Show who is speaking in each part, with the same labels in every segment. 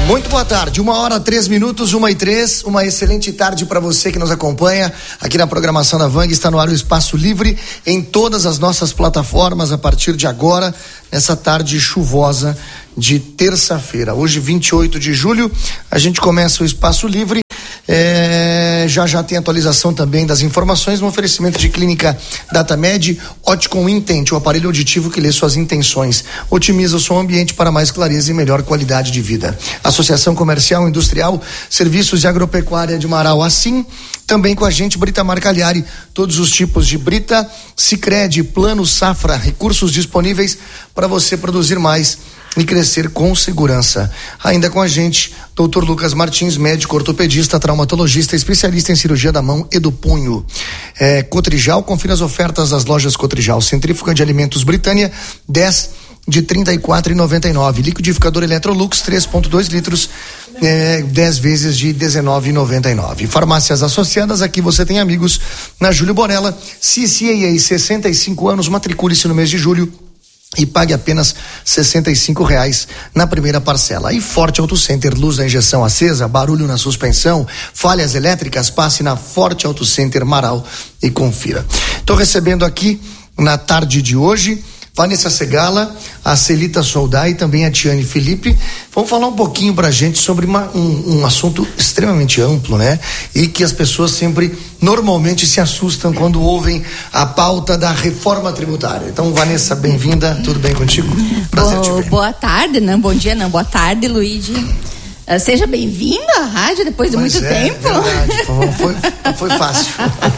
Speaker 1: Muito boa tarde, 1h03, 1h03, uma excelente tarde para você que nos acompanha aqui na programação da Vang. Está no ar o Espaço Livre em todas as nossas plataformas a partir de agora, nessa tarde chuvosa de terça-feira. Hoje, 28 de julho, a gente começa o Espaço Livre. Já tem atualização também das informações no oferecimento de Clínica DataMed, Oticom Intent, o aparelho auditivo que lê suas intenções, otimiza o seu ambiente para mais clareza e melhor qualidade de vida. Associação Comercial, Industrial, Serviços de Agropecuária de Marau, assim, também com a gente Brita Marcagliari, todos os tipos de brita, Sicredi, Plano Safra, recursos disponíveis para você produzir mais e crescer com segurança. Ainda com a gente, Dr. Lucas Martins, médico ortopedista, traumatologista, especialista em cirurgia da mão e do punho. Cotrijal, confira as ofertas das lojas Cotrijal. Centrífuga de alimentos Britânia, 10 de R$ 34,99. Liquidificador Electrolux, 3,2 litros, 10 vezes de R$ 19,99. Farmácias Associadas, aqui você tem amigos na Júlio Borella, CCAA, 65 anos, matricule-se no mês de julho e pague apenas R$65 na primeira parcela. E Forte Auto Center, luz da injeção acesa, barulho na suspensão, falhas elétricas, passe na Forte Auto Center Marau e confira. Estou recebendo aqui na tarde de hoje Vanessa Segala, a Celita Soldai e também a Tiane Felipe. Vamos falar um pouquinho pra gente sobre um assunto extremamente amplo, né? E que as pessoas sempre, normalmente, se assustam quando ouvem a pauta da reforma tributária. Então, Vanessa, bem-vinda, tudo bem contigo? Prazer te ver.
Speaker 2: Boa tarde, não, bom dia não, boa tarde, Luigi. Seja bem-vindo à rádio depois de muito tempo.
Speaker 1: Verdade, foi fácil.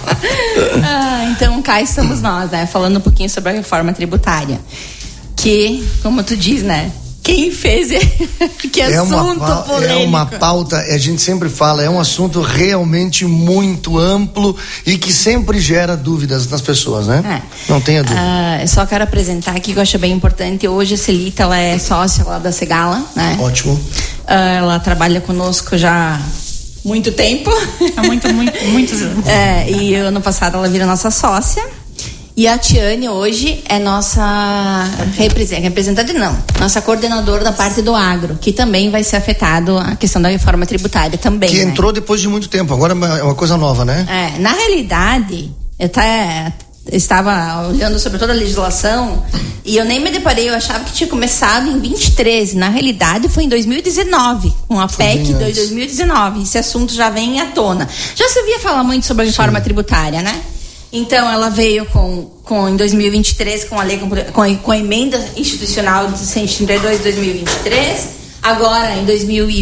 Speaker 2: Então cá estamos nós, né? Falando um pouquinho sobre a reforma tributária. Que, como tu diz, né? Quem fez que assunto polêmico.
Speaker 1: É uma pauta, a gente sempre fala, é um assunto realmente muito amplo e que sempre gera dúvidas nas pessoas, né? Não tenha dúvida.
Speaker 2: Eu só quero apresentar aqui que eu acho bem importante. Hoje a Celita, ela é sócia lá da Segala, né?
Speaker 1: Ótimo.
Speaker 2: Ela trabalha conosco já há muito tempo.
Speaker 3: Há muitos anos.
Speaker 2: E ano passado ela vira nossa sócia. E a Tiane hoje é nossa representante, nossa coordenadora da parte do agro, que também vai ser afetado a questão da reforma tributária também.
Speaker 1: Que entrou depois de muito tempo, agora é uma coisa nova, né?
Speaker 2: Na realidade, eu estava olhando sobre toda a legislação e eu nem me deparei, eu achava que tinha começado em 2013, na realidade foi em 2019, com a PEC de 2019, esse assunto já vem à tona. Já se ouvia falar muito sobre a reforma tributária, né? Então ela veio em 2023 com a lei com a emenda institucional de 132 de 2023, agora em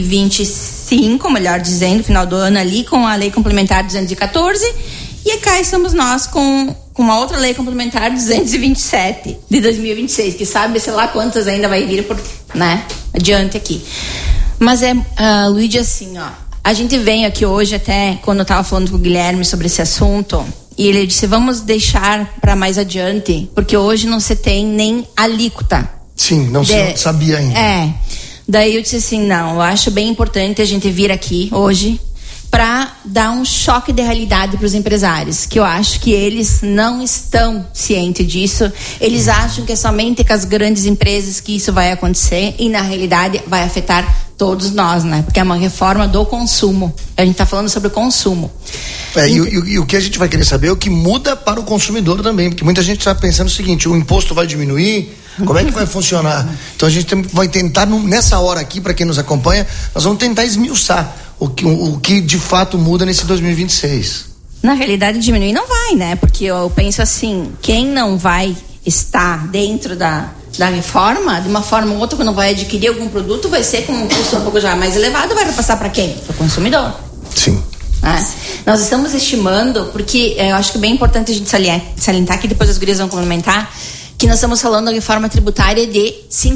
Speaker 2: 2025, melhor dizendo, final do ano ali, com a lei complementar 214, e cá estamos nós com uma outra lei complementar 227 de 2026, que sabe, sei lá quantas ainda vai vir adiante aqui. Mas Luigi, assim, a gente veio aqui hoje, até quando eu estava falando com o Guilherme sobre esse assunto, e ele disse, vamos deixar para mais adiante, porque hoje não se tem nem alíquota.
Speaker 1: Sim, não se sabia ainda.
Speaker 2: Daí eu disse assim, não, eu acho bem importante a gente vir aqui hoje para dar um choque de realidade para os empresários, que eu acho que eles não estão cientes disso. Eles acham que é somente com as grandes empresas que isso vai acontecer, e na realidade vai afetar todos nós, né? Porque é uma reforma do consumo. A gente está falando sobre o consumo.
Speaker 1: E o que a gente vai querer saber é o que muda para o consumidor também, porque muita gente está pensando o seguinte, o imposto vai diminuir, como é que vai funcionar? Então a gente vai tentar, nessa hora aqui, para quem nos acompanha, nós vamos tentar esmiuçar o que de fato muda nesse 2026.
Speaker 2: Na realidade, diminuir não vai, né? Porque eu penso assim, quem não vai estar dentro da reforma, de uma forma ou outra, quando vai adquirir algum produto, vai ser com um custo um pouco já mais elevado, vai repassar para quem? Para o consumidor.
Speaker 1: Sim.
Speaker 2: Nós estamos estimando, porque eu acho que é bem importante a gente salientar, que depois as gurias vão complementar, que nós estamos falando da reforma tributária de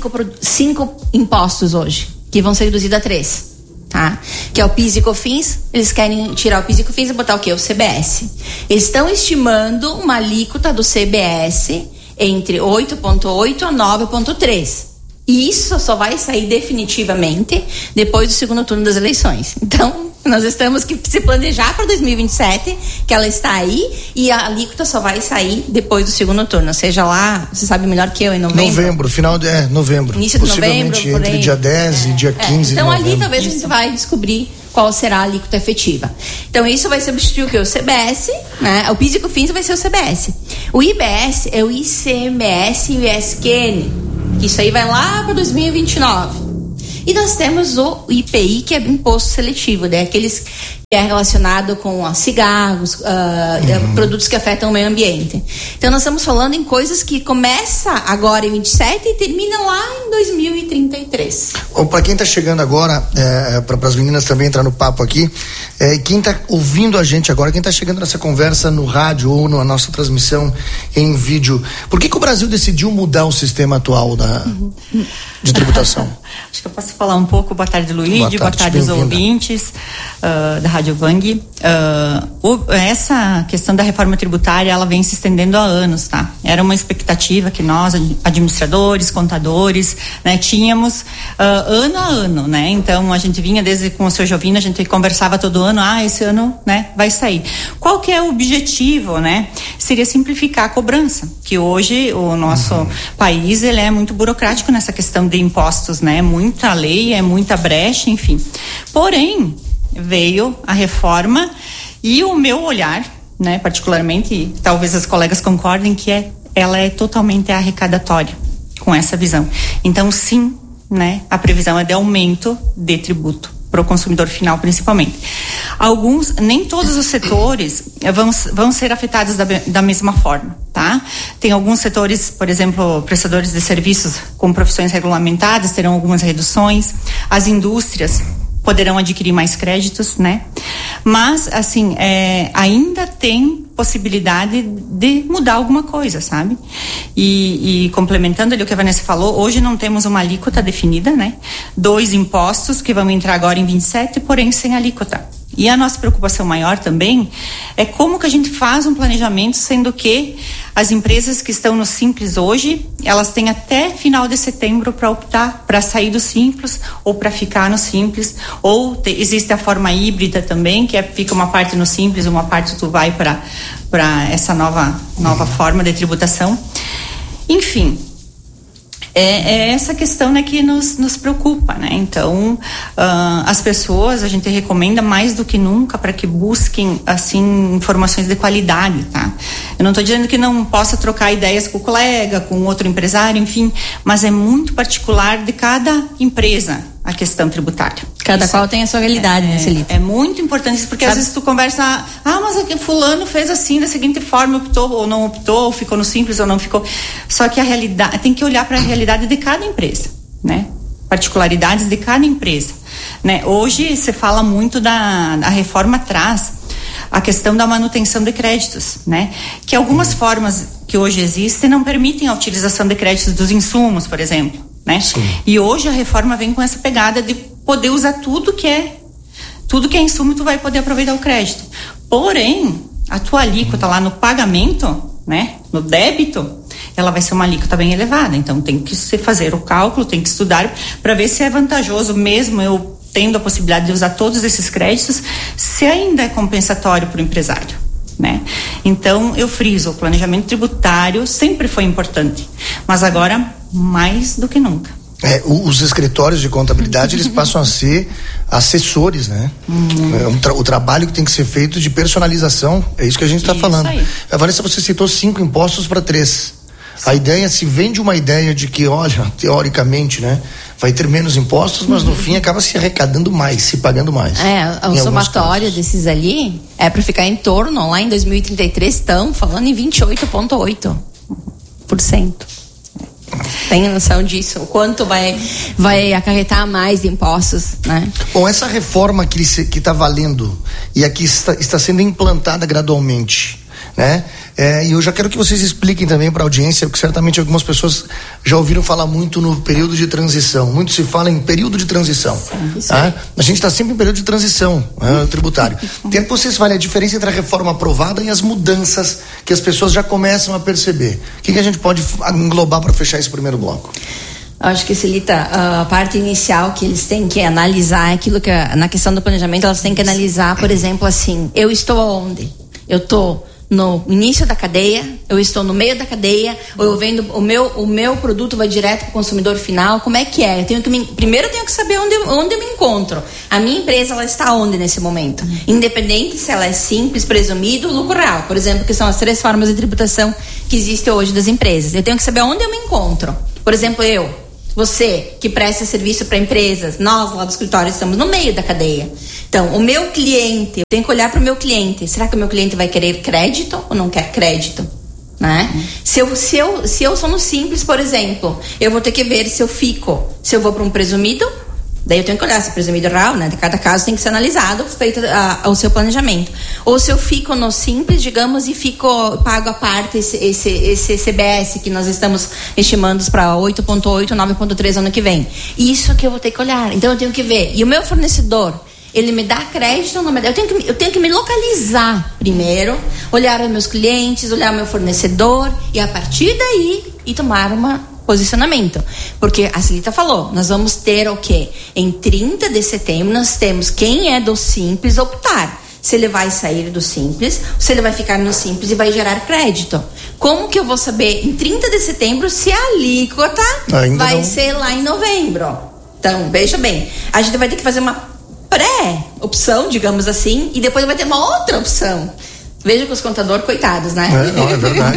Speaker 2: 5 impostos hoje, que vão ser reduzidos a 3. Que é o PIS e COFINS. Eles querem tirar o PIS e COFINS e botar o quê? O CBS. Eles estão estimando uma alíquota do CBS entre 8,8 a 9,3. E isso só vai sair definitivamente depois do segundo turno das eleições. Então, Nós temos que se planejar para 2027, que ela está aí, e a alíquota só vai sair depois do segundo turno, seja lá, você sabe melhor que eu, em novembro.
Speaker 1: Novembro.
Speaker 2: Início de novembro,
Speaker 1: entre dia 10 e dia 15
Speaker 2: então
Speaker 1: de novembro.
Speaker 2: Ali talvez a gente vai descobrir qual será a alíquota efetiva. Então isso vai substituir o que? O CBS, né? O PIS e COFINS vai ser o CBS. O IBS é o ICMS e o ISQN, que isso aí vai lá para 2029. E nós temos o IPI, que é imposto seletivo, né? Aqueles que é relacionado com cigarros, produtos que afetam o meio ambiente. Então nós estamos falando em coisas que começa agora em 27 e termina lá em 2033.
Speaker 1: Bom, para quem está chegando agora, para as meninas também entrar no papo aqui, quem está ouvindo a gente agora, quem está chegando nessa conversa no rádio ou na nossa transmissão em vídeo, por que o Brasil decidiu mudar o sistema atual de tributação?
Speaker 3: Acho que eu posso falar um pouco. Boa tarde, Luíde. Boa tarde aos ouvintes da Rádio Vang. Essa questão da reforma tributária, ela vem se estendendo há anos, tá? Era uma expectativa que nós, administradores, contadores, né, tínhamos ano a ano, né? Então a gente vinha desde com o seu Jovino, a gente conversava todo ano, esse ano, né, vai sair. Qual que é o objetivo, né? Seria simplificar a cobrança, que hoje o nosso país, ele é muito burocrático nessa questão de impostos, né? É muita lei, é muita brecha, enfim. Porém, veio a reforma e o meu olhar, né, particularmente, e talvez as colegas concordem, que ela é totalmente arrecadatória com essa visão. Então, sim, né, a previsão é de aumento de tributo para o consumidor final, principalmente. Nem todos os setores vão ser afetados da mesma forma, tá? Tem alguns setores, por exemplo, prestadores de serviços com profissões regulamentadas terão algumas reduções, as indústrias poderão adquirir mais créditos, né? Mas, assim, ainda tem possibilidade de mudar alguma coisa, sabe? E complementando ali o que a Vanessa falou, hoje não temos uma alíquota definida, né? 2 impostos que vão entrar agora em 27, porém sem alíquota. E a nossa preocupação maior também é como que a gente faz um planejamento, sendo que as empresas que estão no Simples hoje, elas têm até final de setembro para optar para sair do Simples ou para ficar no Simples, ou existe a forma híbrida também, que fica uma parte no Simples, uma parte tu vai para essa nova forma de tributação. Enfim, é essa questão, né, que nos preocupa, né? Então, as pessoas, a gente recomenda mais do que nunca para que busquem, assim, informações de qualidade, tá? Eu não estou dizendo que não possa trocar ideias com o colega, com outro empresário, enfim, mas é muito particular de cada empresa a questão tributária.
Speaker 2: Cada qual tem a sua realidade, né, Celita?
Speaker 3: É muito importante isso, porque às vezes tu conversa, mas aqui fulano fez assim, da seguinte forma, optou ou não optou, ou ficou no Simples ou não ficou. Só que a realidade, tem que olhar para a realidade de cada empresa, né? Particularidades de cada empresa, né? Hoje se fala muito a reforma traz a questão da manutenção de créditos, né? Que algumas formas que hoje existem não permitem a utilização de créditos dos insumos, por exemplo, né? Sim. E hoje a reforma vem com essa pegada de poder usar tudo que é insumo, tu vai poder aproveitar o crédito. Porém, a tua alíquota lá no pagamento, né, no débito, ela vai ser uma alíquota bem elevada. Então tem que se fazer o cálculo, tem que estudar para ver se é vantajoso mesmo eu tendo a possibilidade de usar todos esses créditos, se ainda é compensatório para o empresário, né? Então eu friso, o planejamento tributário sempre foi importante, mas agora mais do que nunca.
Speaker 1: Os escritórios de contabilidade, eles passam a ser assessores, né? O trabalho que tem que ser feito de personalização, é isso que a gente está falando. Aí. A Vanessa, você citou 5 impostos para 3. Sim. A ideia, se vende uma ideia de que, olha, teoricamente, né, vai ter menos impostos, mas no fim acaba se arrecadando mais, se pagando mais.
Speaker 2: O somatório desses ali é para ficar em torno, lá em 2033, estão falando em 28,8%. Tem noção disso? O quanto vai acarretar mais de impostos, né?
Speaker 1: Bom, essa reforma que está valendo e aqui está sendo implantada gradualmente, né? E eu já quero que vocês expliquem também para a audiência, porque certamente algumas pessoas já ouviram falar muito no período de transição. Muito se fala em período de transição. Tá? A gente está sempre em período de transição tributário. Quero que vocês falem a diferença entre a reforma aprovada e as mudanças que as pessoas já começam a perceber. O que a gente pode englobar para fechar esse primeiro bloco?
Speaker 2: Acho que, Celita, a parte inicial que eles têm que analisar é aquilo que, na questão do planejamento, elas têm que analisar, por exemplo, assim, eu estou aonde? Eu estou no início da cadeia, eu estou no meio da cadeia, ou eu vendo o meu produto vai direto para o consumidor final, como é que é? Primeiro eu tenho que saber onde eu me encontro. A minha empresa, ela está onde nesse momento? Independente se ela é simples, presumido, lucro real, por exemplo, que são as 3 formas de tributação que existem hoje das empresas. Eu tenho que saber onde eu me encontro. Por exemplo, você que presta serviço para empresas, nós lá do escritório estamos no meio da cadeia. Então, o meu cliente, eu tenho que olhar para o meu cliente. Será que o meu cliente vai querer crédito ou não quer crédito? Né? Se eu sou no simples, por exemplo, eu vou ter que ver se eu vou para um presumido. Daí eu tenho que olhar se é presumido real, né? De cada caso tem que ser analisado, feito o seu planejamento. Ou se eu fico no simples, digamos, e pago a parte esse CBS que nós estamos estimando para 8.8, 9.3 ano que vem. Isso que eu vou ter que olhar. Então eu tenho que ver. E o meu fornecedor, ele me dá crédito ou não me dá? Eu tenho que me localizar primeiro, olhar os meus clientes, olhar o meu fornecedor e a partir daí tomar posicionamento, porque a Celita falou, nós vamos ter o quê? Em 30 de setembro nós temos quem é do simples optar, se ele vai sair do simples, se ele vai ficar no simples e vai gerar crédito. Como que eu vou saber em 30 de setembro se a alíquota vai ser lá em novembro? Então, veja bem, a gente vai ter que fazer uma pré-opção, digamos assim, e depois vai ter uma outra opção. Veja que os contadores, coitados, né?
Speaker 1: É verdade.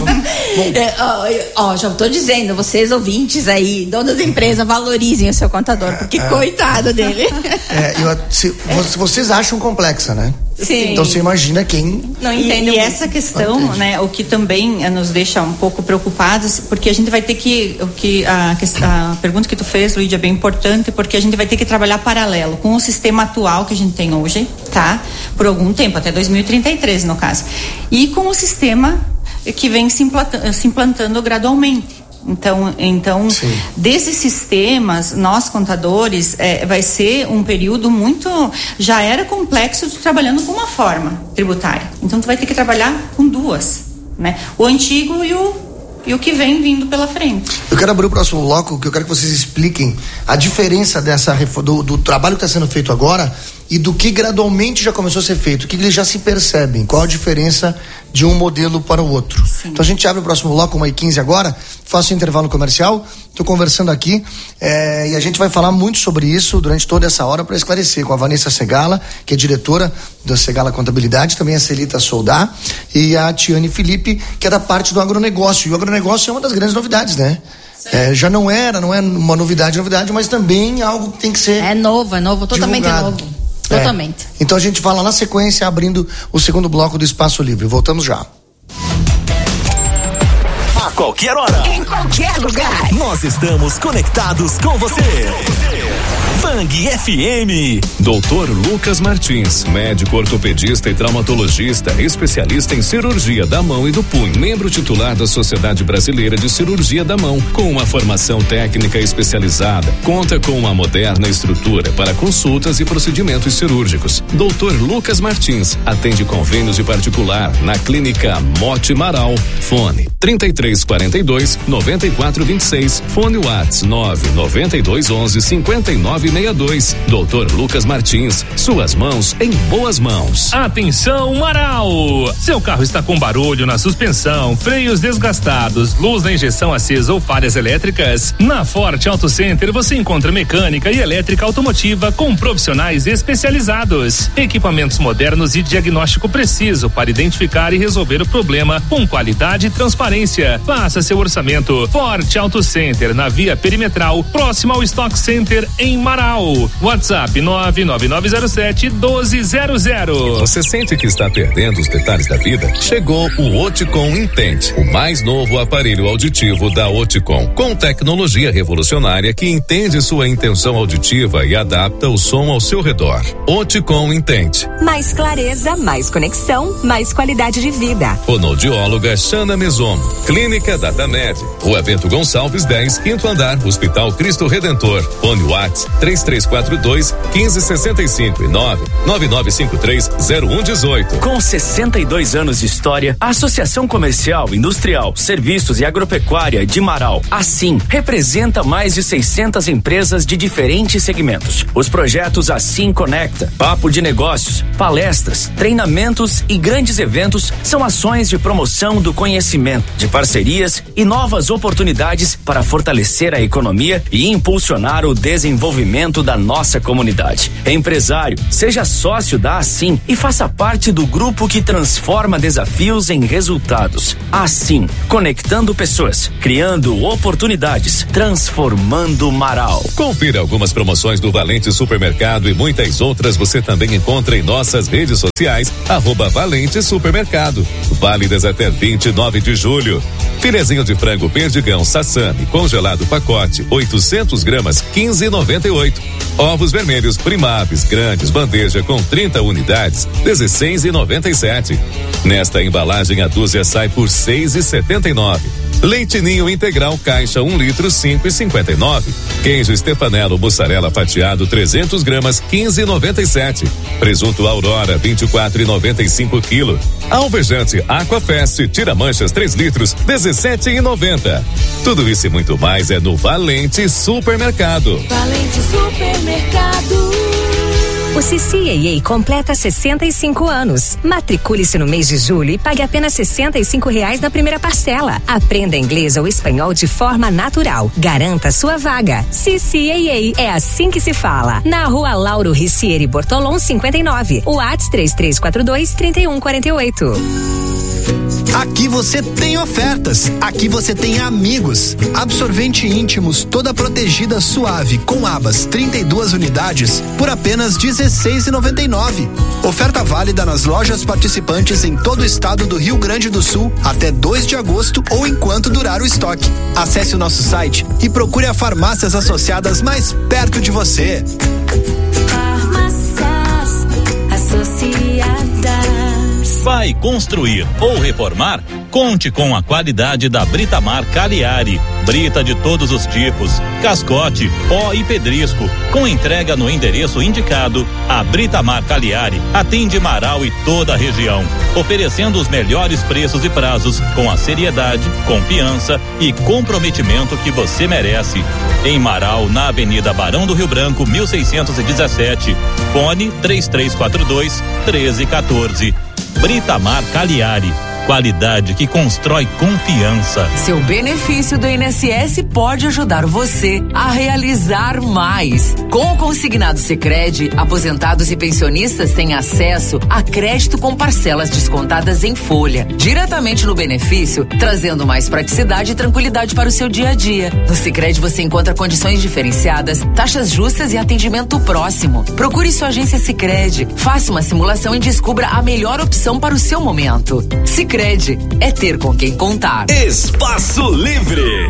Speaker 2: Já estou dizendo, vocês ouvintes aí, donos da empresa, valorizem o seu contador, porque coitado dele. Vocês acham complexa, né?
Speaker 3: Sim.
Speaker 1: Então você imagina quem
Speaker 3: não entende. E essa questão, né, o que também nos deixa um pouco preocupados, porque a gente vai ter que, a pergunta que tu fez, Luíde, é bem importante, porque a gente vai ter que trabalhar paralelo com o sistema atual que a gente tem hoje, tá? Por algum tempo, até 2033 no caso, e com o sistema que vem se implantando gradualmente. Então desses sistemas, nós contadores, vai ser um período muito, já era complexo de trabalhando com uma forma tributária. Então tu vai ter que trabalhar com duas, né? O antigo e o que vem vindo pela frente.
Speaker 1: Eu quero abrir o próximo bloco, que eu quero que vocês expliquem a diferença do trabalho que está sendo feito agora e do que gradualmente já começou a ser feito, o que eles já se percebem, qual a diferença de um modelo para o outro. Sim. Então a gente abre o próximo bloco, 1h15 agora, faço um intervalo comercial, estou conversando aqui e a gente vai falar muito sobre isso durante toda essa hora para esclarecer com a Vanessa Segala, que é diretora da Segala Contabilidade, também a Celita Soldá e a Tiane Felipe, que é da parte do agronegócio. E o agronegócio é uma das grandes novidades, né? Já não é uma novidade, mas também algo que tem que ser
Speaker 2: É novo, totalmente
Speaker 1: divulgado.
Speaker 2: Novo. Totalmente.
Speaker 1: Então a gente fala na sequência, abrindo o segundo bloco do Espaço Livre. Voltamos já.
Speaker 4: A qualquer hora,
Speaker 5: em qualquer lugar,
Speaker 4: nós estamos conectados com você. Vang FM.
Speaker 6: Dr. Lucas Martins, médico ortopedista e traumatologista, especialista em cirurgia da mão e do punho, membro titular da Sociedade Brasileira de Cirurgia da Mão, com uma formação técnica especializada, conta com uma moderna estrutura para consultas e procedimentos cirúrgicos. Dr. Lucas Martins atende convênios de particular na Clínica Mote Marau. Fone 3342-9426, fone WhatsApp 99211-5962. Dr. Lucas Martins, suas mãos em boas mãos.
Speaker 7: Atenção, Marau! Seu carro está com barulho na suspensão, freios desgastados, luz na injeção acesa ou falhas elétricas? Na Forte Auto Center você encontra mecânica e elétrica automotiva com profissionais especializados, equipamentos modernos e diagnóstico preciso para identificar e resolver o problema com qualidade e transparência. Faça seu orçamento. Forte Auto Center, na Via Perimetral, próximo ao Stock Center em Marau. WhatsApp 99907-1200.
Speaker 6: Você sente que está perdendo os detalhes da vida? Chegou o Oticom Intente, o mais novo aparelho auditivo da Oticom, com tecnologia revolucionária que entende sua intenção auditiva e adapta o som ao seu redor. Oticom Intente.
Speaker 5: Mais clareza, mais conexão, mais qualidade de vida.
Speaker 6: Fonoaudióloga Xana Mesomo. Clínica Datamed. Rua Bento Gonçalves 10, quinto andar, Hospital Cristo Redentor. Fone WhatsApp 3342 1565 e 99953 0118.
Speaker 8: Com 62 anos de história, a Associação Comercial, Industrial, Serviços e Agropecuária de Marau, assim, representa mais de 600 empresas de diferentes segmentos. Os projetos Assim Conecta, Papo de Negócios, palestras, treinamentos e grandes eventos são ações de promoção do conhecimento, de parcerias e novas oportunidades para fortalecer a economia e impulsionar o desenvolvimento da nossa comunidade. Empresário, seja sócio da Assim e faça parte do grupo que transforma desafios em resultados. Assim, conectando pessoas, criando oportunidades, transformando Marau.
Speaker 6: Confira algumas promoções do Valente Supermercado e muitas outras você também encontra em nossas redes sociais, @Valente Supermercado. Válidas até 29 de julho. Filezinho de frango perdigão Sassami congelado pacote 800 gramas 15,98. Ovos vermelhos Primaves grandes bandeja com 30 unidades 16,97. Nesta embalagem a dúzia sai por 6,79. Leite Ninho integral caixa 1 litro 5,59. Queijo Stefanello mussarela fatiado 300 gramas 15,97. Presunto Aurora 24,95 quilo. Alvejante Aquafest tira manchas 3 litros 17,90. Tudo isso e muito mais é no Valente Supermercado.
Speaker 5: Valente Supermercado.
Speaker 9: O CCAA completa 65 anos. Matricule-se no mês de julho e pague apenas R$65 na primeira parcela. Aprenda inglês ou espanhol de forma natural. Garanta sua vaga. CCAA, é assim que se fala. Na Rua Lauro Ricieri Bortolom 59. WhatsApp 3342-3148.
Speaker 10: Aqui você tem ofertas, aqui você tem amigos. Absorvente íntimos toda protegida suave com abas 32 unidades por apenas R$16,99. Oferta válida nas lojas participantes em todo o estado do Rio Grande do Sul até 2 de agosto ou enquanto durar o estoque. Acesse o nosso site e procure as farmácias associadas mais perto de você.
Speaker 5: Farmácias Associadas.
Speaker 11: Vai construir ou reformar? Conte com a qualidade da Britamar Cagliari. Brita de todos os tipos, cascote, pó e pedrisco. Com entrega no endereço indicado, a Britamar Cagliari atende Marau e toda a região, oferecendo os melhores preços e prazos com a seriedade, confiança e comprometimento que você merece. Em Marau, na Avenida Barão do Rio Branco, 1617. Fone 3342-1314. Britamar Cagliari. Qualidade que constrói confiança.
Speaker 12: Seu benefício do INSS pode ajudar você a realizar mais. Com o consignado Sicredi, aposentados e pensionistas têm acesso a crédito com parcelas descontadas em folha, diretamente no benefício, trazendo mais praticidade e tranquilidade para o seu dia a dia. No Sicredi você encontra condições diferenciadas, taxas justas e atendimento próximo. Procure sua agência Sicredi, faça uma simulação e descubra a melhor opção para o seu momento. Sicredi é ter com quem contar.
Speaker 4: Espaço Livre.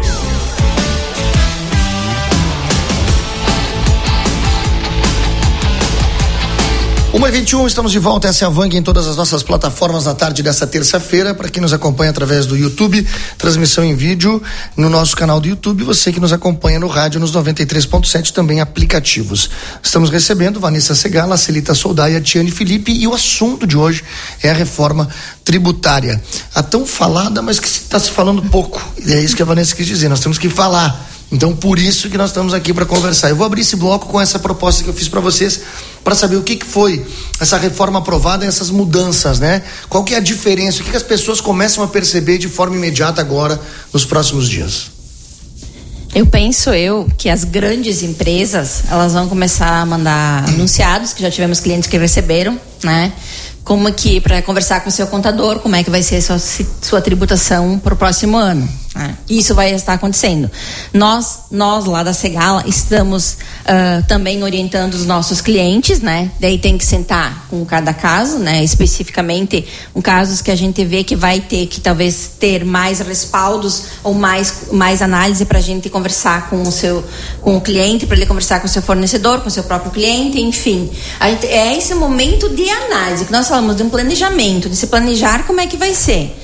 Speaker 1: 1h21, estamos de volta. Essa é a Vang em todas as nossas plataformas na tarde dessa terça-feira. Para quem nos acompanha através do YouTube, transmissão em vídeo no nosso canal do YouTube. Você que nos acompanha no rádio nos 93.7, também aplicativos. Estamos recebendo Vanessa Segala, Celita Soldaia, Tiane Felipe, e o assunto de hoje é a reforma tributária. A tão falada, mas que está se falando pouco. E é isso que a Vanessa quis dizer, nós temos que falar. Então, por isso que nós estamos aqui para conversar. Eu vou abrir esse bloco com essa proposta que eu fiz para vocês, para saber o que foi essa reforma aprovada e essas mudanças, né? Qual que é a diferença, o que as pessoas começam a perceber de forma imediata agora, nos próximos dias?
Speaker 2: Eu penso que as grandes empresas, elas vão começar a mandar anunciados, que já tivemos clientes que receberam, né? Como que, para conversar com o seu contador, como é que vai ser sua tributação para o próximo ano. Isso vai estar acontecendo. Nós lá da Segala estamos também orientando os nossos clientes, né? Daí tem que sentar com cada caso, né? Especificamente casos que a gente vê que vai ter que talvez ter mais respaldos ou mais análise para a gente conversar com o cliente, para ele conversar com o seu fornecedor, com o seu próprio cliente, enfim. É esse momento de análise que nós falamos de um planejamento, de se planejar como é que vai ser.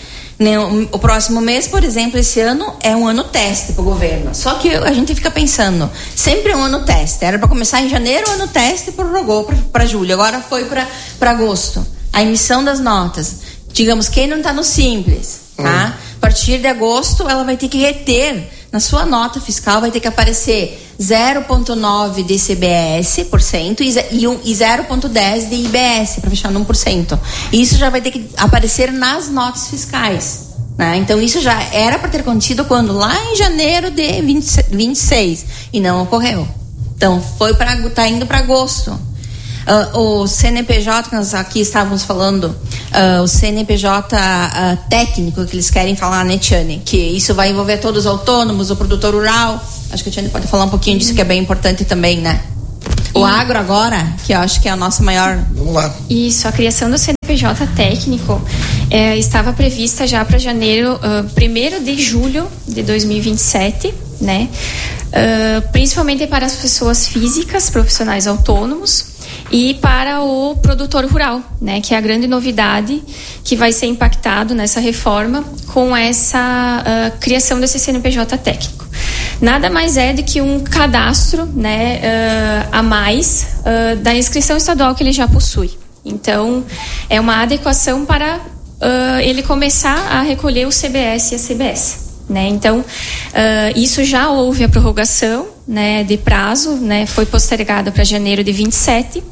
Speaker 2: O próximo mês, por exemplo, esse ano é um ano teste para o governo. Só que a gente fica pensando, sempre é um ano teste. Era para começar em janeiro, o ano teste prorrogou para julho. Agora foi para agosto. A emissão das notas. Digamos, quem não está no Simples, tá? A partir de agosto, ela vai ter que reter. Na sua nota fiscal vai ter que aparecer 0,9% de CBS por cento e 0,10% de IBS, para fechar no 1%. Isso já vai ter que aparecer nas notas fiscais, né? Então isso já era para ter acontecido quando? Lá em janeiro de 26 e não ocorreu. Então tá indo para agosto. O CNPJ que nós aqui estávamos falando, o CNPJ técnico que eles querem falar, né, Tiane? Que isso vai envolver todos os autônomos, o produtor rural. Acho que a Tiane pode falar um pouquinho disso, que é bem importante também, né? O agro agora, que eu acho que é a nossa maior...
Speaker 1: Vamos lá.
Speaker 13: Isso, a criação do CNPJ técnico estava prevista já para janeiro, 1º de julho de 2027, né? Principalmente para as pessoas físicas, profissionais autônomos, e para o produtor rural, né, que é a grande novidade que vai ser impactado nessa reforma com essa criação desse CNPJ técnico. Nada mais é do que um cadastro, né, a mais da inscrição estadual que ele já possui. Então, é uma adequação para ele começar a recolher o CBS e a CBS. Né? Então, isso já houve a prorrogação, né, de prazo, né, foi postergada para janeiro de 27,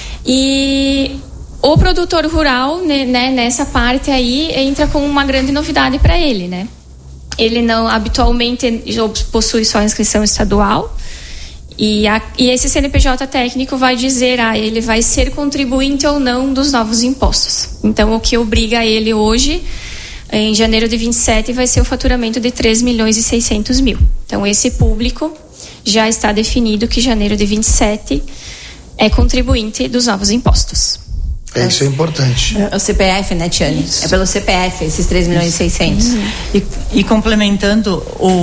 Speaker 13: e o produtor rural, né, nessa parte aí entra com uma grande novidade para ele, né? Ele não habitualmente possui só a inscrição estadual, e esse CNPJ técnico vai dizer ele vai ser contribuinte ou não dos novos impostos. Então, o que obriga ele hoje, em janeiro de 27, vai ser o faturamento de 3.600.000. Então, esse público já está definido que janeiro de 27 é contribuinte dos novos impostos.
Speaker 1: Isso é importante.
Speaker 2: O CPF, né, Tiane? É pelo CPF, esses 3.600.000.
Speaker 3: E complementando,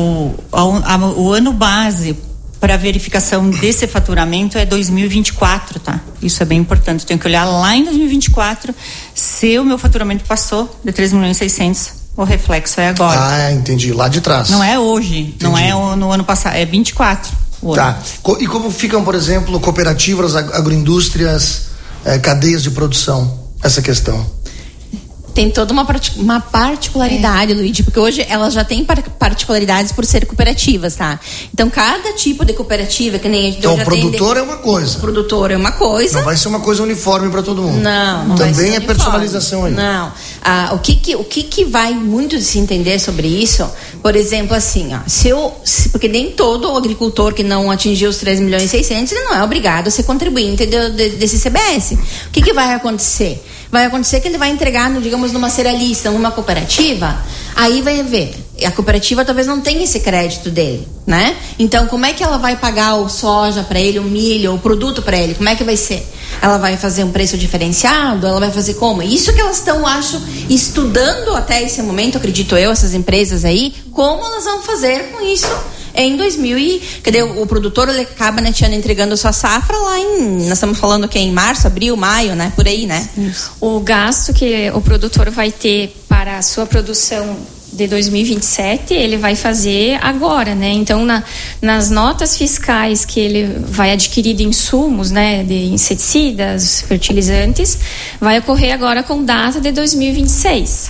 Speaker 3: o ano base para verificação desse faturamento é 2024, tá? Isso é bem importante. Eu tenho que olhar lá em 2024 se o meu faturamento passou de 3.600.000. O reflexo é agora.
Speaker 1: Entendi. Lá de trás.
Speaker 3: Não é hoje, entendi. Não é no ano passado, é 24.
Speaker 1: Tá. E como ficam, por exemplo, cooperativas, agroindústrias, cadeias de produção, essa questão?
Speaker 2: Tem toda uma particularidade, Luigi, porque hoje elas já têm particularidades por ser cooperativas, tá? Então, cada tipo de cooperativa, que nem a gente
Speaker 1: então, o produtor é uma coisa.
Speaker 2: O produtor é uma coisa.
Speaker 1: Não vai ser uma coisa uniforme para todo mundo.
Speaker 2: Não
Speaker 1: também
Speaker 2: vai ser
Speaker 1: é
Speaker 2: uniforme.
Speaker 1: Personalização aí.
Speaker 2: Não. O que vai muito se entender sobre isso, por exemplo, assim, ó, porque nem todo agricultor que não atingiu os 3.600.000, ele não é obrigado a ser contribuinte desse CBS. O que vai acontecer? Vai acontecer que ele vai entregar, digamos, numa cerealista, numa cooperativa, aí vai ver, a cooperativa talvez não tenha esse crédito dele, né? Então, como é que ela vai pagar o soja para ele, o milho, o produto para ele? Como é que vai ser? Ela vai fazer um preço diferenciado? Ela vai fazer como? Isso que elas estão, acho, estudando até esse momento, acredito eu, essas empresas aí, como elas vão fazer com isso em 2000 cadê o produtor, ele acaba, né, Tiana, entregando a sua safra lá nós estamos falando que em março, abril, maio, né, por aí, né?
Speaker 13: Isso. O gasto que o produtor vai ter para a sua produção de 2027, ele vai fazer agora, né? Então, nas notas fiscais que ele vai adquirir de insumos, né, de inseticidas, fertilizantes, vai ocorrer agora com data de 2026.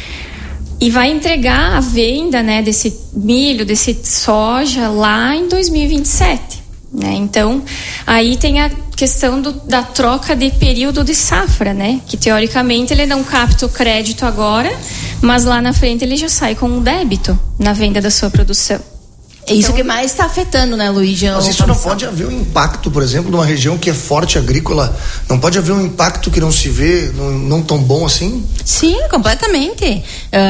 Speaker 13: E vai entregar a venda, né, desse milho, desse soja lá em 2027, né? Então, aí tem a questão da troca de período de safra, né? Que teoricamente ele não capta o crédito agora, mas lá na frente ele já sai com um débito na venda da sua produção.
Speaker 2: É isso que mais está afetando, né, Luigi?
Speaker 1: Mas isso não pode haver um impacto, por exemplo, numa região que é forte agrícola, não pode haver um impacto que não se vê, não tão bom assim?
Speaker 2: Sim, completamente.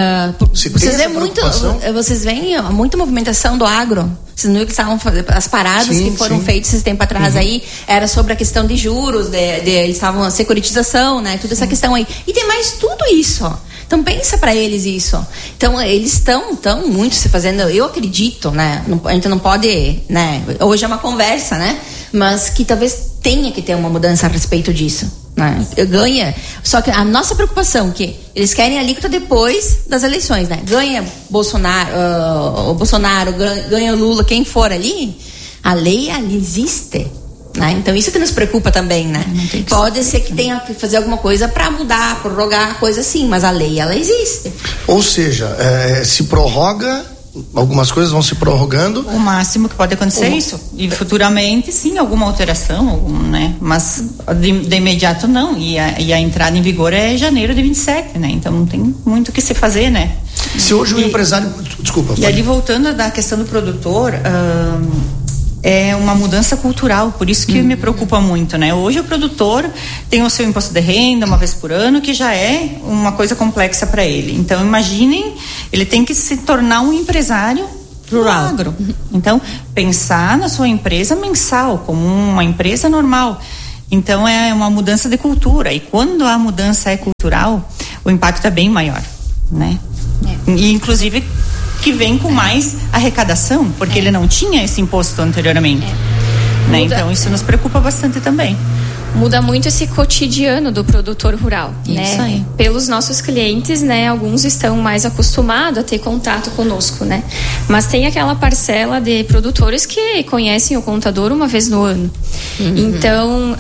Speaker 2: Vocês veem muita movimentação do agro. Vocês não viram que estavam fazendo as paradas que foram feitas esse tempo atrás aí, era sobre a questão de juros, eles estavam a securitização, né, toda essa questão aí. E tem mais tudo isso, ó. Então pensa para eles isso. Então eles estão muito se fazendo, eu acredito, né? A gente não pode, né? Hoje é uma conversa, né? Mas que talvez tenha que ter uma mudança a respeito disso. né? Ganha. Só que a nossa preocupação que eles querem a alíquota depois das eleições, né? Ganha o Bolsonaro, ganha o Lula, quem for ali, a lei ali existe. Né? Então isso que nos preocupa também, né? Pode ser que tenha que fazer alguma coisa para mudar, prorrogar, coisa assim, mas a lei ela existe.
Speaker 1: Ou seja, se prorroga, algumas coisas vão se prorrogando.
Speaker 3: O máximo que pode acontecer é isso. E futuramente, sim, alguma alteração, né? Mas de imediato não. E a entrada em vigor é janeiro de 27, né? Então não tem muito o que se fazer, né?
Speaker 1: Se hoje o empresário... Desculpa.
Speaker 3: E ali voltando da questão do produtor... é uma mudança cultural, por isso que me preocupa muito, né? Hoje o produtor tem o seu imposto de renda uma vez por ano, que já é uma coisa complexa para ele. Então imaginem, ele tem que se tornar um empresário rural. Agro. Então pensar na sua empresa mensal como uma empresa normal. Então é uma mudança de cultura, e quando a mudança é cultural, o impacto é bem maior, né? E inclusive que vem com mais arrecadação, porque ele não tinha esse imposto anteriormente. Né? Então isso nos preocupa bastante também.
Speaker 13: Muda muito esse cotidiano do produtor rural,
Speaker 3: isso,
Speaker 13: né?
Speaker 3: Aí.
Speaker 13: Pelos nossos clientes, né? Alguns estão mais acostumados a ter contato conosco, né? Mas tem aquela parcela de produtores que conhecem o contador uma vez no ano. Então,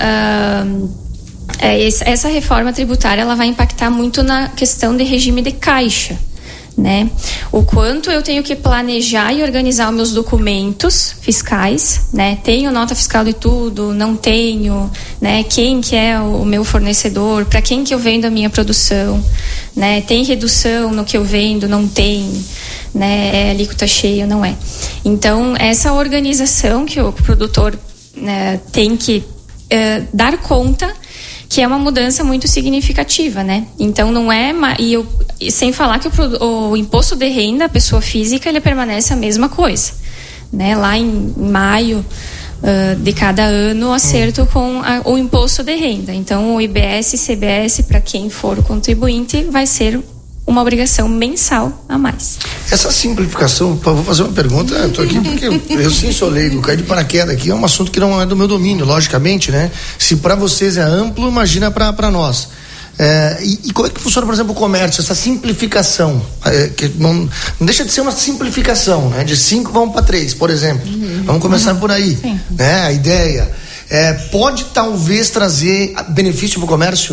Speaker 13: essa reforma tributária ela vai impactar muito na questão de regime de caixa. Né? O quanto eu tenho que planejar e organizar os meus documentos fiscais, né? Tenho nota fiscal de tudo, não tenho, né? Quem que é o meu fornecedor, para quem que eu vendo a minha produção, né? Tem redução no que eu vendo, não tem, né? É alíquota cheia, não é. Então essa organização que o produtor, né, tem que dar conta, que é uma mudança muito significativa, né? Então não é, e sem falar que o imposto de renda, a pessoa física, ele permanece a mesma coisa, né? Lá em maio de cada ano, o acerto com o imposto de renda. Então o IBS e CBS, para quem for o contribuinte, vai ser uma obrigação mensal a mais.
Speaker 1: Essa simplificação, vou fazer uma pergunta, eu tô aqui porque eu sim sou leigo, caí de paraquedas aqui, é um assunto que não é do meu domínio, logicamente, né? Se para vocês é amplo, imagina para nós. E como é que funciona, por exemplo, o comércio, essa simplificação, que não deixa de ser uma simplificação, né? De 5 vamos para 3, por exemplo. Vamos começar por aí, né? A ideia pode talvez trazer benefício para o comércio?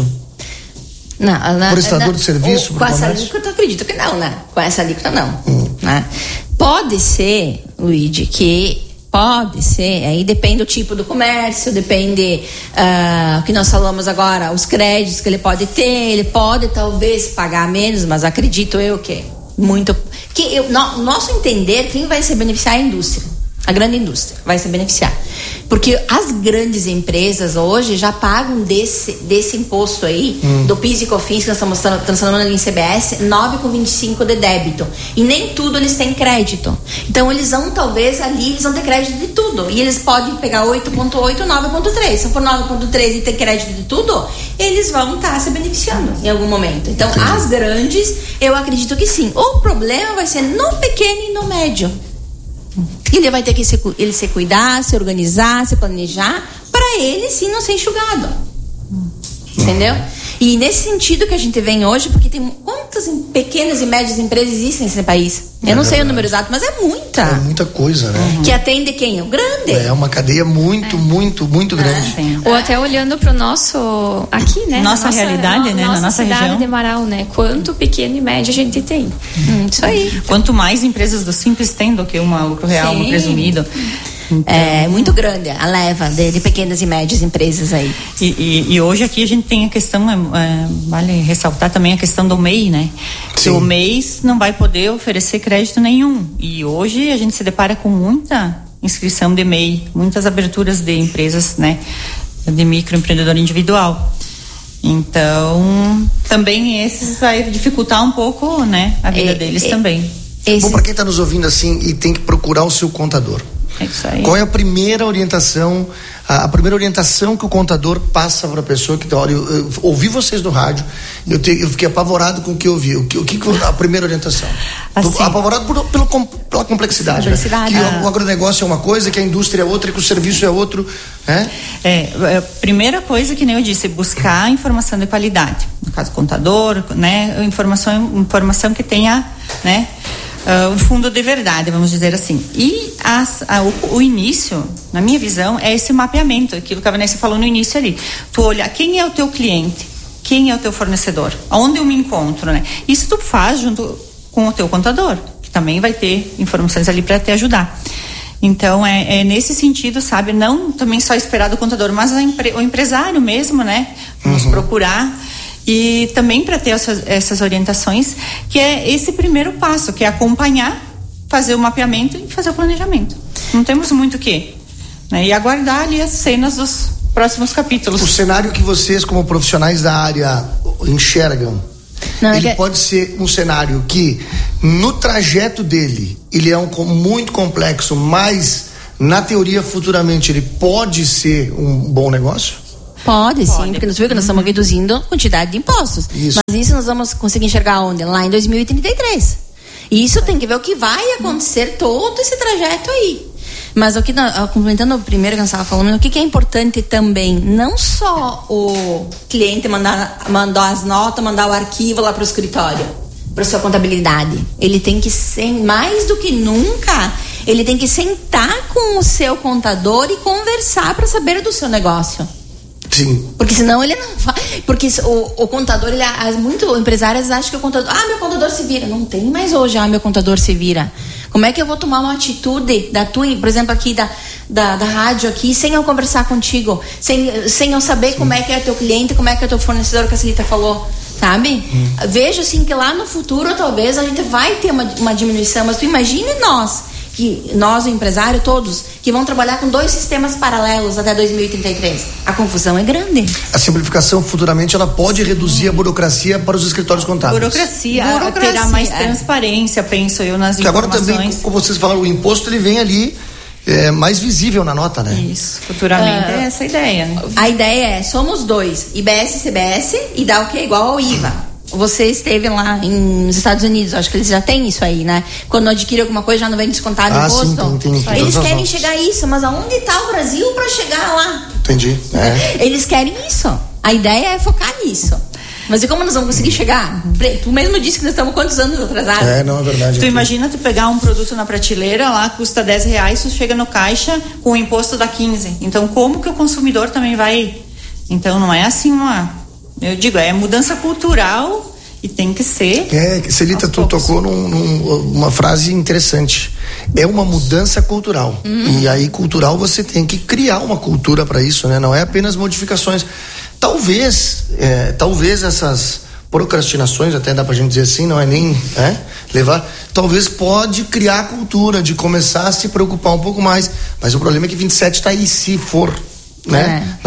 Speaker 2: Não,
Speaker 1: prestador de serviço
Speaker 2: com essa alíquota eu acredito que não, né? Com essa alíquota não, né? Pode ser, Luigi, que pode ser, aí depende do tipo do comércio, depende o que nós falamos agora, os créditos que ele pode ter, ele pode talvez pagar menos, mas acredito eu que muito, nosso entender, quem vai se beneficiar é a indústria, a grande indústria vai se beneficiar. Porque as grandes empresas hoje já pagam desse imposto aí, do PIS e COFINS, que nós estamos transformando ali em CBS, 9,25 de débito. E nem tudo eles têm crédito. Então eles vão, talvez, ali, eles vão ter crédito de tudo. E eles podem pegar 8,8, 9,3. Se for 9,3 e ter crédito de tudo, eles vão estar se beneficiando em algum momento. Então, as grandes, eu acredito que sim. O problema vai ser no pequeno e no médio. Ele vai ter que se cuidar, se organizar, se planejar, para ele sim não ser enxugado. Entendeu? E nesse sentido que a gente vem hoje, porque tem quantas pequenas e médias empresas existem nesse país? Eu não sei o número exato, mas é muita.
Speaker 1: É muita coisa, né?
Speaker 2: Que atende quem? O grande.
Speaker 1: É uma cadeia muito grande.
Speaker 13: Ou até olhando para o nosso, aqui, né?
Speaker 3: Nossa realidade, né? Na nossa
Speaker 13: cidade
Speaker 3: região.
Speaker 13: de Marau, né? Quanto pequeno e médio a gente tem.
Speaker 2: Isso aí.
Speaker 3: Quanto mais empresas do Simples tem do que uma lucro real, um presumido.
Speaker 2: Então, é muito grande a leva de pequenas e médias empresas aí.
Speaker 3: E hoje aqui a gente tem a questão, vale ressaltar também a questão do MEI, né? Que o MEI não vai poder oferecer crédito nenhum. E hoje a gente se depara com muita inscrição de MEI, muitas aberturas de empresas, né? De microempreendedor individual. Então, também esses vai dificultar um pouco, né? A vida deles também.
Speaker 1: Bom, para quem está nos ouvindo assim e tem que procurar o seu contador.
Speaker 3: É isso aí.
Speaker 1: Qual é a primeira orientação a primeira orientação que o contador passa para a pessoa que, olha, eu ouvi vocês no rádio, eu fiquei apavorado com o que eu ouvi. O que a primeira orientação? Assim, apavorado pela complexidade. Né? Que o agronegócio é uma coisa, que a indústria é outra, que o serviço é outro. Né?
Speaker 3: Primeira coisa, que nem eu disse, buscar informação de qualidade. No caso, contador, né? Informação que tenha, né? Um fundo de verdade, vamos dizer assim. E o início, na minha visão, é esse mapeamento, aquilo que a Vanessa falou no início ali. Tu olha quem é o teu cliente, quem é o teu fornecedor, aonde eu me encontro, né? Isso tu faz junto com o teu contador, que também vai ter informações ali para te ajudar. Então, é nesse sentido, sabe? Não também só esperar do contador, mas o empresário mesmo, né? Nos procurar. E também para ter essas orientações, que é esse primeiro passo, que é acompanhar, fazer o mapeamento e fazer o planejamento. Não temos muito o quê, né? E aguardar ali as cenas dos próximos capítulos. O
Speaker 1: cenário que vocês, como profissionais da área, enxergam, ele pode ser um cenário que, no trajeto dele, ele é muito complexo, mas, na teoria, futuramente, ele pode ser um bom negócio?
Speaker 2: Pode, sim, porque nós vimos que nós estamos reduzindo a quantidade de impostos. Isso. Mas isso nós vamos conseguir enxergar onde? Lá em 2033. E isso tem que ver o que vai acontecer todo esse trajeto aí. Mas o que, complementando o primeiro que nós estávamos falando, o que é importante também, não só o cliente mandar as notas, mandar o arquivo lá para o escritório, para sua contabilidade. Ele tem que ser, mais do que nunca, ele tem que sentar com o seu contador e conversar para saber do seu negócio.
Speaker 1: Sim.
Speaker 2: Porque senão ele não vai. Porque o contador, muito empresários acham que o contador, meu contador se vira. Não tem mais hoje, meu contador se vira. Como é que eu vou tomar uma atitude da tua, por exemplo, aqui da rádio aqui, sem eu conversar contigo, sem eu saber como é que é teu cliente, como é que é teu fornecedor, que a Celita falou, sabe? Vejo assim que lá no futuro talvez a gente vai ter uma diminuição, mas tu imagine nós, o empresário, todos, que vão trabalhar com 2 sistemas paralelos até 2033. A confusão é grande.
Speaker 1: A simplificação, futuramente, ela pode reduzir a burocracia para os escritórios contábeis.
Speaker 3: Burocracia. Terá mais transparência, penso eu, nas informações.
Speaker 1: Agora também, como vocês falaram, o imposto, ele vem ali mais visível na nota, né?
Speaker 3: Isso, futuramente é essa a ideia, né?
Speaker 2: A ideia é, somos 2, IBS e CBS, e dá o que? Igual ao IVA. Você esteve lá nos Estados Unidos, acho que eles já têm isso aí, né? Quando adquire alguma coisa já não vem descontado o imposto.
Speaker 1: Sim, tem
Speaker 2: eles querem chegar a isso, mas aonde está o Brasil para chegar lá?
Speaker 1: Entendi.
Speaker 2: Eles querem isso. A ideia é focar nisso. Mas e como nós vamos conseguir chegar? Tu mesmo disse que nós estamos quantos anos atrasados?
Speaker 1: Não, é verdade.
Speaker 3: Tu imagina tu pegar um produto na prateleira, lá custa R$10, tu chega no caixa com o imposto da 15. Então como que o consumidor também vai? Então não é assim eu digo, é mudança cultural e tem que ser.
Speaker 1: Celita, tu tocou numa frase interessante. É uma mudança cultural. E aí, cultural, você tem que criar uma cultura para isso, né? Não é apenas modificações. Talvez essas procrastinações, até dá pra gente dizer assim, não é nem levar. Talvez pode criar a cultura de começar a se preocupar um pouco mais. Mas o problema é que 27 tá aí, se for. Né?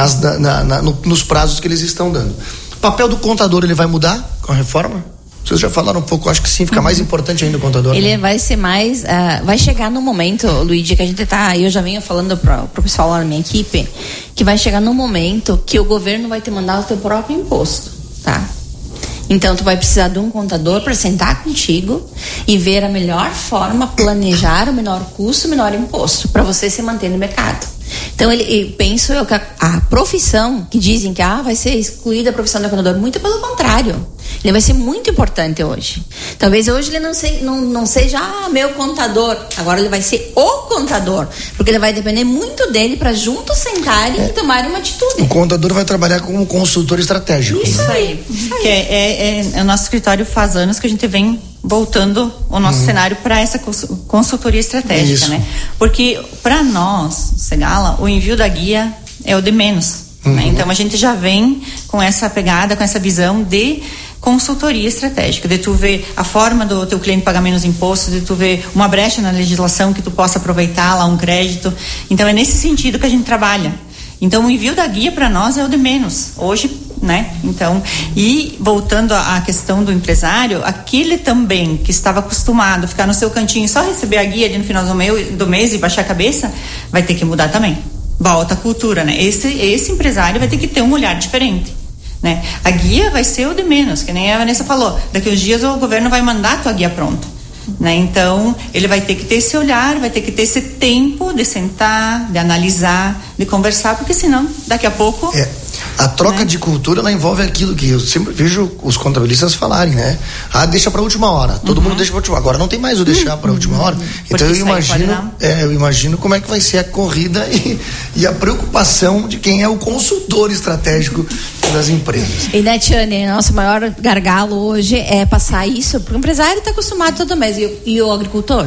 Speaker 1: Nos prazos que eles estão dando. O papel do contador, ele vai mudar com a reforma? Vocês já falaram um pouco, acho que sim, fica mais importante ainda o contador.
Speaker 2: Ele vai ser mais, vai chegar no momento, Luigi, que a gente eu já venho falando pro pessoal lá na minha equipe, que vai chegar no momento que o governo vai te mandar o teu próprio imposto, tá? Então tu vai precisar de um contador para sentar contigo e ver a melhor forma, planejar o menor custo, o menor imposto, para você se manter no mercado. Então, penso eu que a profissão, que dizem que vai ser excluída a profissão do contador, muito pelo contrário. Ele vai ser muito importante hoje. Talvez hoje ele não seja meu contador, agora ele vai ser o contador, porque ele vai depender muito dele para juntos sentarem e tomarem uma atitude.
Speaker 1: O contador vai trabalhar como consultor estratégico.
Speaker 3: Isso aí. O nosso escritório faz anos que a gente vem voltando o nosso cenário para essa consultoria estratégica, né? Porque para nós, Segala, o envio da guia é o de menos, né? Então a gente já vem com essa pegada, com essa visão de consultoria estratégica, de tu ver a forma do teu cliente pagar menos imposto, de tu ver uma brecha na legislação que tu possa aproveitar lá um crédito. Então é nesse sentido que a gente trabalha. Então o envio da guia para nós é o de menos hoje, né? Então, e voltando à questão do empresário, aquele também que estava acostumado a ficar no seu cantinho e só receber a guia ali no final do mês e baixar a cabeça, vai ter que mudar também. volta a cultura, né? Esse empresário vai ter que ter um olhar diferente, né? A guia vai ser o de menos, que nem a Vanessa falou. Daqui uns dias o governo vai mandar a tua guia pronta, né? Então ele vai ter que ter esse olhar, vai ter que ter esse tempo de sentar, de analisar, de conversar, porque senão daqui a pouco
Speaker 1: a troca de cultura, ela envolve aquilo que eu sempre vejo os contabilistas falarem, né? Deixa pra última hora. Todo mundo deixa pra última hora. Agora não tem mais o deixar pra última hora. Então eu imagino como é que vai ser a corrida e a preocupação de quem é o consultor estratégico das empresas.
Speaker 2: E né, Tiane, nosso maior gargalo hoje é passar isso, porque o empresário está acostumado todo mês. E o agricultor?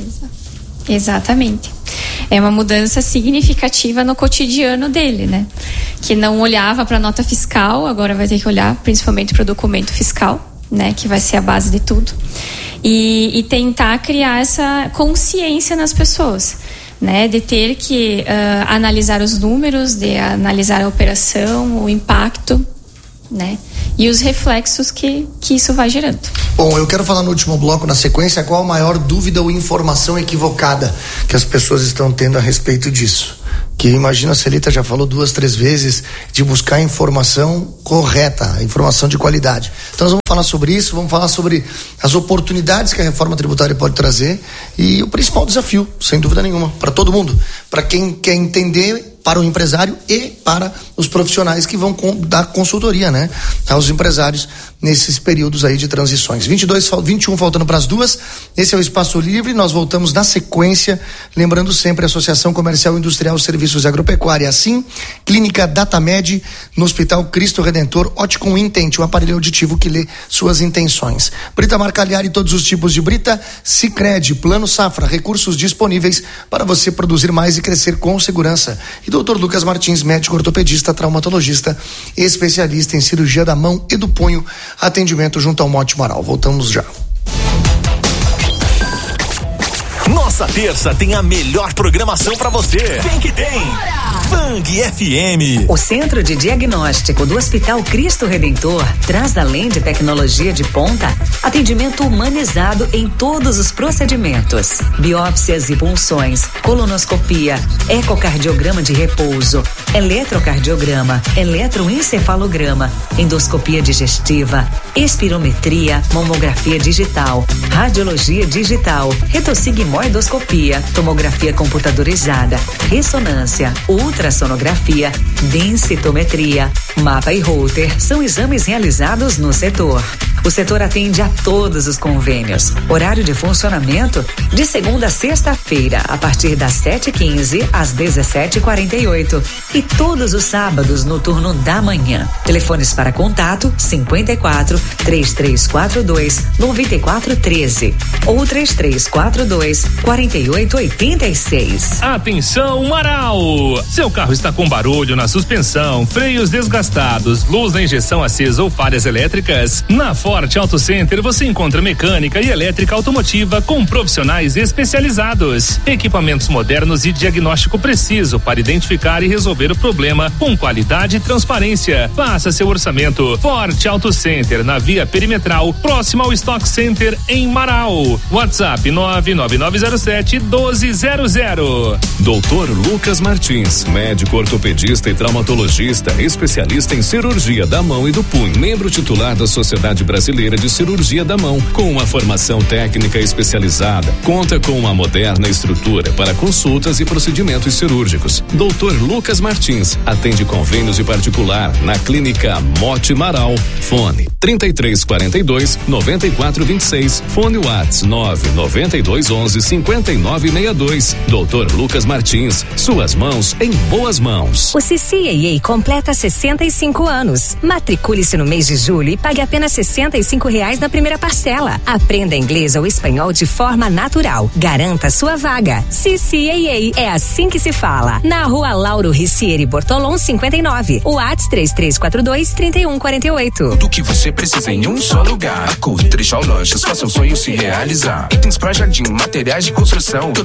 Speaker 13: Exatamente. É uma mudança significativa no cotidiano dele, né? Que não olhava para a nota fiscal, agora vai ter que olhar principalmente para o documento fiscal, né? Que vai ser a base de tudo. E tentar criar essa consciência nas pessoas, né? De ter que analisar os números, de analisar a operação, o impacto, né? E os reflexos que isso vai gerando.
Speaker 1: Bom, eu quero falar no último bloco, na sequência, qual a maior dúvida ou informação equivocada que as pessoas estão tendo a respeito disso. Que imagina, a Celita já falou 2, 3 vezes de buscar informação correta, informação de qualidade. Então nós vamos falar sobre isso, vamos falar sobre as oportunidades que a reforma tributária pode trazer e o principal desafio, sem dúvida nenhuma, para todo mundo, para quem quer entender, para o empresário e para os profissionais que vão dar consultoria, né, aos empresários nesses períodos aí de transições. 21 faltando para as 2. Esse é o Espaço Livre. Nós voltamos na sequência, lembrando sempre a Associação Comercial Industrial Serviços e Agropecuária, assim, Clínica Datamed, no Hospital Cristo Redentor, Óticon Intent, o aparelho auditivo que lê suas intenções. Brita Mar Cagliari, todos os tipos de brita. Sicredi, Plano Safra, recursos disponíveis para você produzir mais e crescer com segurança. E Dr. Lucas Martins, médico ortopedista, traumatologista, especialista em cirurgia da mão e do punho, atendimento junto ao Monte Maral. Voltamos já.
Speaker 4: Nossa terça tem a melhor programação pra você. Vem que tem! Vang FM.
Speaker 9: O Centro de Diagnóstico do Hospital Cristo Redentor traz, além de tecnologia de ponta, atendimento humanizado em todos os procedimentos. Biópsias e punções, colonoscopia, ecocardiograma de repouso, eletrocardiograma, eletroencefalograma, endoscopia digestiva, espirometria, mamografia digital, radiologia digital, retossigmoidoscopia, tomografia computadorizada, ressonância, ultrassonografia, densitometria, mapa e Holter são exames realizados no setor. O setor atende a todos os convênios. Horário de funcionamento de segunda a sexta-feira, a partir das 7h15 às 17h48 e todos os sábados no turno da manhã. Telefones para contato 54 3342 9413 ou 3342 4886.
Speaker 7: Atenção, Marau! Seu carro está com barulho na suspensão, freios desgastados, luz na injeção acesa ou falhas elétricas? Na Forte Auto Center você encontra mecânica e elétrica automotiva com profissionais especializados, equipamentos modernos e diagnóstico preciso para identificar e resolver o problema com qualidade e transparência. Faça seu orçamento. Forte Auto Center, na Via Perimetral, próximo ao Stock Center em Marau. WhatsApp 99907-1200.
Speaker 6: Doutor Lucas Martins, médico ortopedista e traumatologista, especialista em cirurgia da mão e do punho, membro titular da Sociedade Brasileira de Cirurgia da Mão, com uma formação técnica especializada, conta com uma moderna estrutura para consultas e procedimentos cirúrgicos. Dr. Lucas Martins atende convênios e particular na Clínica Monte Maral. Fone 3342-9426. Fone WhatsApp 99211-5962. Dr. Lucas Martins, suas mãos em boas mãos.
Speaker 9: O CCAA completa 65 anos. Matricule-se no mês de julho e pague apenas R$65 na primeira parcela. Aprenda inglês ou espanhol de forma natural. Garanta sua vaga. CCAA, é assim que se fala. Na Rua Lauro Ricieri Bortolom 59. O WhatsApp 3342-3148.
Speaker 14: Tudo que você precisa em um só lugar. Curta Trechal Lojas, faça o sonho se realizar. Itens pra jardim, materiais de construção, tudo